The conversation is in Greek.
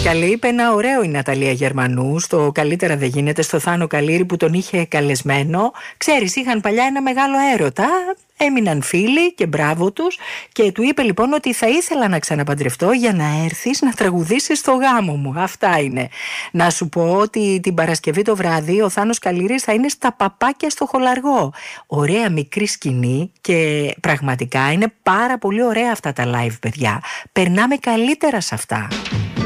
Καλή είπε ένα ωραίο η Ναταλία Γερμανού στο Καλύτερα δεν γίνεται, στο Θάνο Καλήρη που τον είχε καλεσμένο. Ξέρεις, είχαν παλιά ένα μεγάλο έρωτα, έμειναν φίλοι και μπράβο τους, και του είπε λοιπόν ότι θα ήθελα να ξαναπαντρευτώ για να έρθεις να τραγουδήσεις στο γάμο μου. Αυτά είναι. Να σου πω ότι την Παρασκευή το βράδυ ο Θάνος Καλήρης θα είναι στα Παπάκια στο Χολαργό. Ωραία μικρή σκηνή και πραγματικά είναι πάρα πολύ ωραία αυτά τα live, παιδιά. Περνάμε καλύτερα σε αυτά.